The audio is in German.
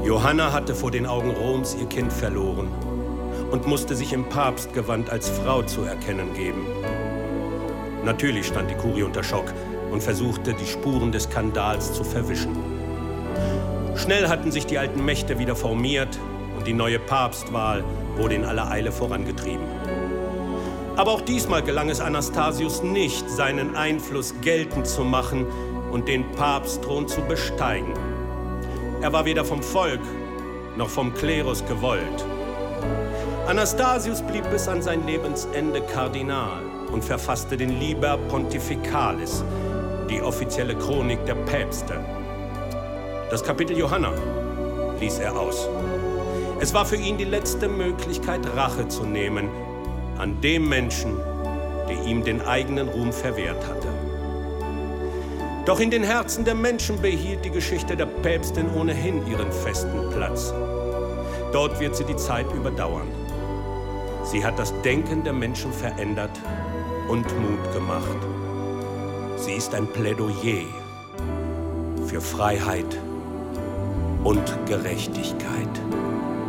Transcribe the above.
Johanna hatte vor den Augen Roms ihr Kind verloren und musste sich im Papstgewand als Frau zu erkennen geben. Natürlich stand die Kurie unter Schock und versuchte, die Spuren des Skandals zu verwischen. Schnell hatten sich die alten Mächte wieder formiert und die neue Papstwahl wurde in aller Eile vorangetrieben. Aber auch diesmal gelang es Anastasius nicht, seinen Einfluss geltend zu machen und den Papstthron zu besteigen. Er war weder vom Volk noch vom Klerus gewollt. Anastasius blieb bis an sein Lebensende Kardinal und verfasste den Liber Pontificalis, die offizielle Chronik der Päpste. Das Kapitel Johanna ließ er aus. Es war für ihn die letzte Möglichkeit, Rache zu nehmen an dem Menschen, der ihm den eigenen Ruhm verwehrt hatte. Doch in den Herzen der Menschen behielt die Geschichte der Päpstin ohnehin ihren festen Platz. Dort wird sie die Zeit überdauern. Sie hat das Denken der Menschen verändert und Mut gemacht. Sie ist ein Plädoyer für Freiheit und Gerechtigkeit.